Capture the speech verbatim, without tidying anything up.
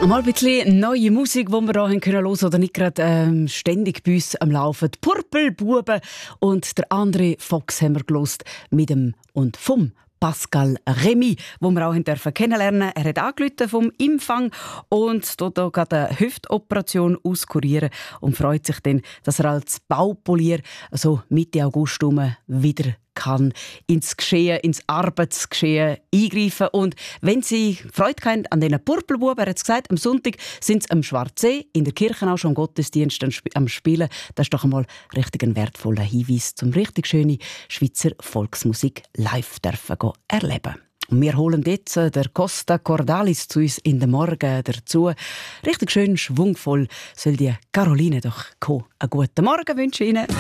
Mal ein bisschen neue Musik, die wir hier hören können, oder nicht gerade ähm, ständig bei uns am Laufen. Die Purpelbuben und der André Fox haben wir gehört mit dem und vom Pascal Remy, wo wir auch dürfen kennenlernen. Er hat angerufen vom Empfang und dort auch gerade eine Hüftoperation auskurieren und freut sich dann, dass er als Baupolier also Mitte August wieder kann ins Geschehen, ins Arbeitsgeschehen eingreifen. Und wenn Sie Freude haben an diesen Purpelbuben, er hat es gesagt, am Sonntag sind sie am Schwarzsee, in der Kirche auch schon im Gottesdienst am Spielen. Das ist doch einmal richtig ein wertvoller Hinweis, zum richtig schöne Schweizer Volksmusik live dürfen erleben. Und wir holen jetzt der Costa Cordalis zu uns in den Morgen dazu. Richtig schön schwungvoll soll die Caroline doch kommen. Einen guten Morgen wünsche ich Ihnen.